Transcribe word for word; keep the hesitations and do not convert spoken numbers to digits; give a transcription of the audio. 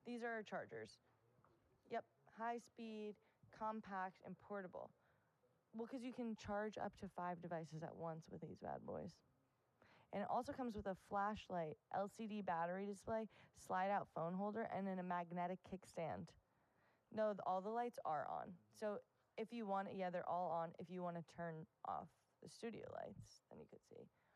These are our chargers. Yep, high speed, compact, and portable. Well, because you can charge up to five devices at once with these bad boys. And it also comes with a flashlight, L C D battery display, slide-out phone holder, and then a magnetic kickstand. No, all the lights are on. So if you want, yeah, they're all on. If you want to turn off the studio lights, then you could see.